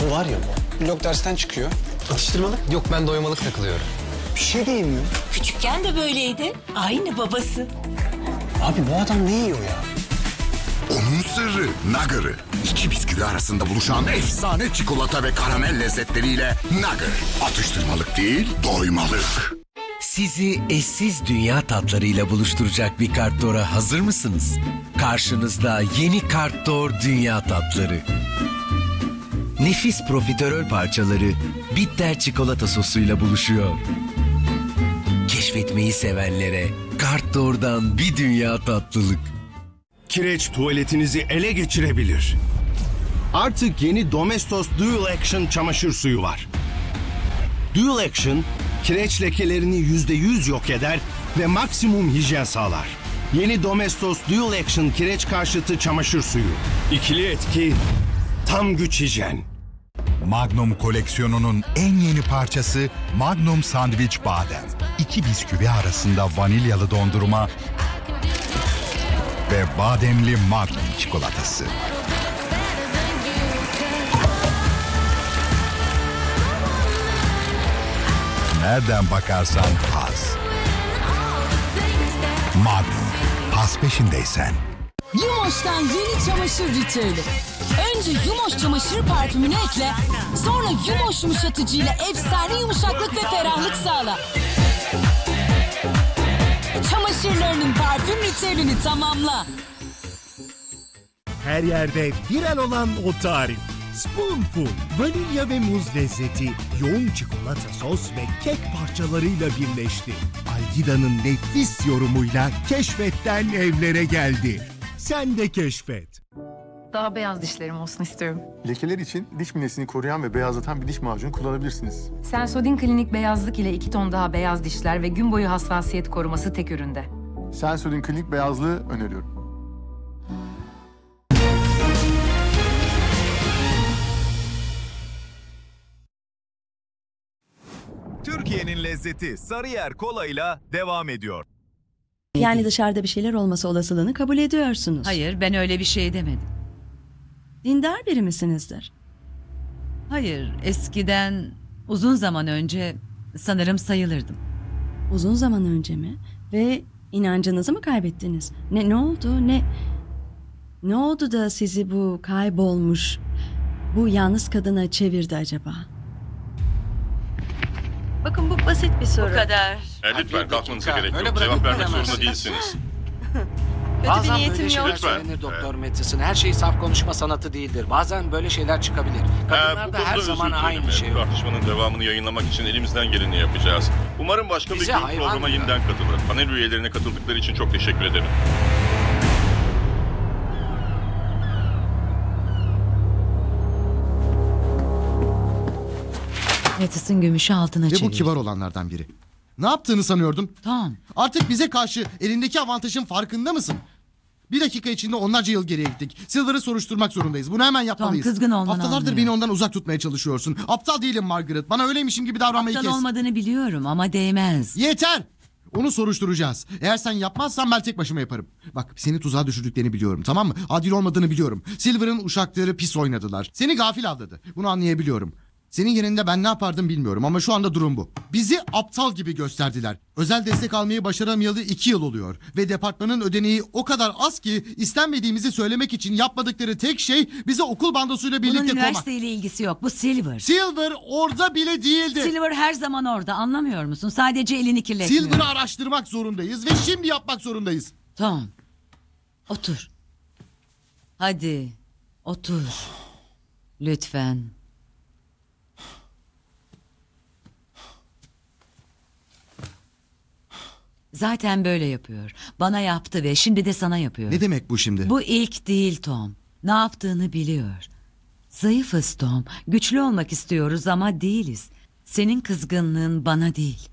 Bu var ya bu. Blok dersten çıkıyor. Atıştırmalık. Yok, ben doymalık takılıyorum. Bir şey de yemiyor. Küçükken de böyleydi. Aynı babası. Abi bu adam ne yiyor ya? Onun sırrı Nugger'ı. İki bisküvi arasında buluşan efsane çikolata ve karamel lezzetleriyle Nugger. Atıştırmalık değil, doymalık. Sizi eşsiz dünya tatlarıyla buluşturacak bir Kartdor'a hazır mısınız? Karşınızda yeni Kartdor Dünya Tatları. Nefis profiterol parçaları bitter çikolata sosuyla buluşuyor. Keşfetmeyi sevenlere Kartdor'dan bir dünya tatlılık. Kireç tuvaletinizi ele geçirebilir. Artık yeni Domestos Dual Action çamaşır suyu var. Dual Action, kireç lekelerini %100 yok eder ve maksimum hijyen sağlar. Yeni Domestos Dual Action kireç karşıtı çamaşır suyu. İkili etki, tam güç hijyen. Magnum koleksiyonunun en yeni parçası Magnum Sandviç Badem. İki bisküvi arasında vanilyalı dondurma ve bademli Magnum çikolatası. Nereden bakarsan haz. Magnum, haz peşindeysen. Yumoş'tan yeni çamaşır ritüeli. Önce Yumoş çamaşır parfümünü ekle, sonra Yumoş yumuşatıcıyla efsane yumuşaklık ve ferahlık sağla. Çamaşırlarının parfüm ritüelini tamamla. Her yerde viral olan o tarif. Spoonful, vanilya ve muz lezzeti, yoğun çikolata sos ve kek parçalarıyla birleşti. Algida'nın nefis yorumuyla keşfetten evlere geldi. Sen de keşfet. Daha beyaz dişlerim olsun istiyorum. Lekeler için diş minesini koruyan ve beyazlatan bir diş macunu kullanabilirsiniz. Sensodyne Klinik beyazlık ile 2 ton daha beyaz dişler ve gün boyu hassasiyet koruması tek üründe. Sensodyne Klinik beyazlığı öneriyorum. Türkiye'nin lezzeti Sarıyer Kola'yla devam ediyor. Yani dışarıda bir şeyler olması olasılığını kabul ediyorsunuz. Hayır, ben öyle bir şey demedim. Dindar biri misinizdir? Hayır, eskiden uzun zaman önce sanırım sayılırdım. Uzun zaman önce mi? Ve inancınızı mı kaybettiniz? Ne oldu? Ne oldu da sizi bu kaybolmuş, bu yalnız kadına çevirdi acaba? Bakın bu basit bir soru. Bu kadar. Lütfen kalkmanıza gerek yok. Cevap vermek zorunda değilsiniz. Kötü bir niyetim yok. Söylenir Doktor Mattis'in. Her şey saf konuşma sanatı değildir. Bazen böyle şeyler çıkabilir. Kadınlar da her zaman aynı şey. Bu tartışmanın devamını yayınlamak için elimizden geleni yapacağız. Umarım başka bir gün programa yeniden katılır. Panel üyelerine katıldıkları için çok teşekkür ederim. Mattis'in gümüşü altına çevir. Ve bu kibar olanlardan biri. Ne yaptığını sanıyordun? Tom. Artık bize karşı elindeki avantajın farkında mısın? Bir dakika içinde onlarca yıl geriye gittik. Silver'ı soruşturmak zorundayız. Bunu hemen yapmalıyız. Tom, kızgın olmanı Haftalardır anlıyorum. beni ondan uzak tutmaya çalışıyorsun. Aptal değilim Margaret. Bana öyleymişim gibi davranmayı kes. Aptal olmadığını biliyorum ama değmez. Yeter! Onu soruşturacağız. Eğer sen yapmazsan ben tek başıma yaparım. Bak seni tuzağa düşürdüklerini biliyorum, tamam mı? Adil olmadığını biliyorum. Silver'ın uşakları pis oynadılar. Seni gafil avladı. Bunu anlayabiliyorum. Senin yerinde ben ne yapardım bilmiyorum ama şu anda durum bu. Bizi aptal gibi gösterdiler. Özel destek almayı başaramayalı 2 yıl oluyor. Ve departmanın ödeneği o kadar az ki istenmediğimizi söylemek için yapmadıkları tek şey bizi okul bandosuyla birlikte Bunun koymak. üniversiteyle ilgisi yok. Bu Silver. Silver orada bile değildi. Silver her zaman orada, anlamıyor musun? Sadece elini kirletmiyor. Silver'ı araştırmak zorundayız ve şimdi yapmak zorundayız. Tom, otur. Hadi, otur. Lütfen. Zaten böyle yapıyor. Bana yaptı ve şimdi de sana yapıyor. Ne demek bu şimdi? Bu ilk değil Tom. Ne yaptığını biliyor. Zayıfız Tom. Güçlü olmak istiyoruz ama değiliz. Senin kızgınlığın bana değil.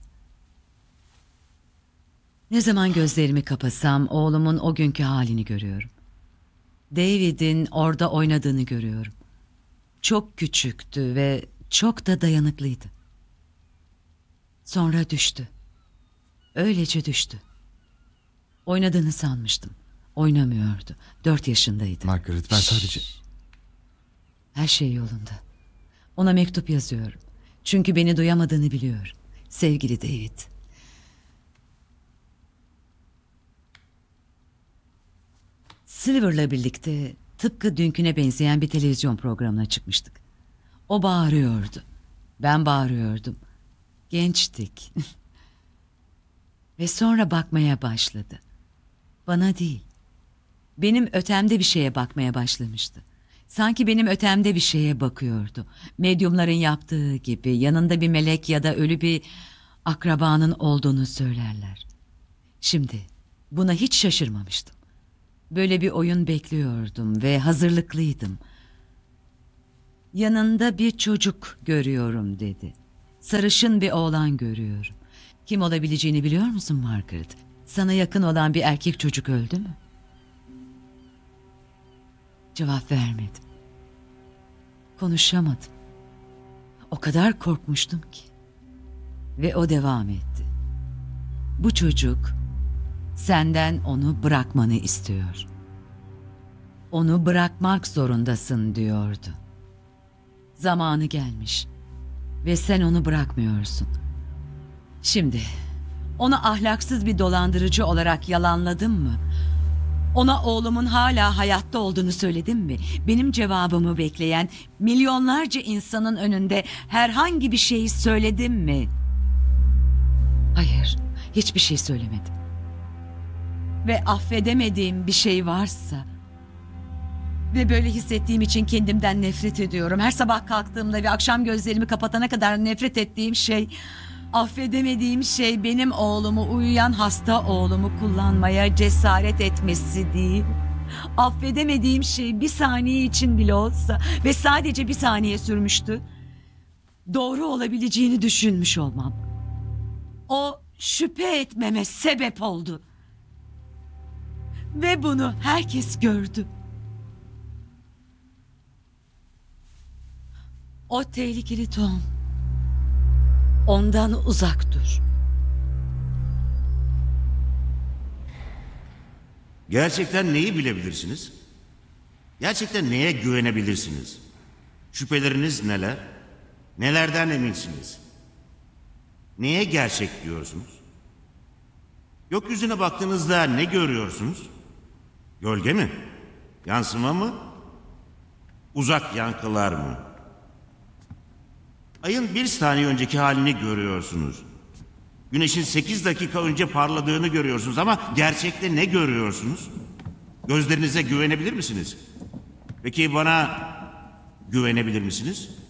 Ne zaman gözlerimi kapasam oğlumun o günkü halini görüyorum. David'in orada oynadığını görüyorum. Çok küçüktü ve çok da dayanıklıydı. Sonra düştü. Öylece düştü. Oynadığını sanmıştım. Oynamıyordu. 4 yaşındaydı. Margaret, ben sadece... Her şey yolunda. Ona mektup yazıyorum. Çünkü beni duyamadığını biliyorum. Sevgili David. Silver'la birlikte tıpkı dünküne benzeyen bir televizyon programına çıkmıştık. O bağırıyordu. Ben bağırıyordum. Gençtik. Ve sonra bakmaya başladı. Bana değil. Benim ötemde bir şeye bakmaya başlamıştı. Sanki benim ötemde bir şeye bakıyordu. Medyumların yaptığı gibi yanında bir melek ya da ölü bir akrabanın olduğunu söylerler. Şimdi buna hiç şaşırmamıştım. Böyle bir oyun bekliyordum ve hazırlıklıydım. Yanında bir çocuk görüyorum dedi. Sarışın bir oğlan görüyorum. Kim olabileceğini biliyor musun Margaret? Sana yakın olan bir erkek çocuk öldü mü? Cevap vermedim. Konuşamadım. O kadar korkmuştum ki. Ve o devam etti. Bu çocuk senden onu bırakmanı istiyor. Onu bırakmak zorundasın diyordu. Zamanı gelmiş ve sen onu bırakmıyorsun. Şimdi onu ahlaksız bir dolandırıcı olarak yalanladın mı? Ona oğlumun hala hayatta olduğunu söyledim mi? Benim cevabımı bekleyen milyonlarca insanın önünde herhangi bir şeyi söyledim mi? Hayır, hiçbir şey söylemedim. Ve affedemediğim bir şey varsa ve böyle hissettiğim için kendimden nefret ediyorum. Her sabah kalktığımda ve akşam gözlerimi kapatana kadar nefret ettiğim şey, affedemediğim şey benim oğlumu, uyuyan hasta oğlumu kullanmaya cesaret etmesi değil. Affedemediğim şey bir saniye için bile olsa ve sadece bir saniye sürmüştü. Doğru olabileceğini düşünmüş olmam. O şüphe etmeme sebep oldu. Ve bunu herkes gördü. O tehlikeli Tom. Ondan uzak dur. Gerçekten neyi bilebilirsiniz? Gerçekten neye güvenebilirsiniz? Şüpheleriniz neler? Nelerden eminsiniz? Neye gerçek diyorsunuz? Gökyüzüne baktığınızda ne görüyorsunuz? Gölge mi? Yansıma mı? Uzak yankılar mı? Ayın bir saniye önceki halini görüyorsunuz. Güneşin 8 dakika önce parladığını görüyorsunuz ama gerçekte ne görüyorsunuz? Gözlerinize güvenebilir misiniz? Peki bana güvenebilir misiniz?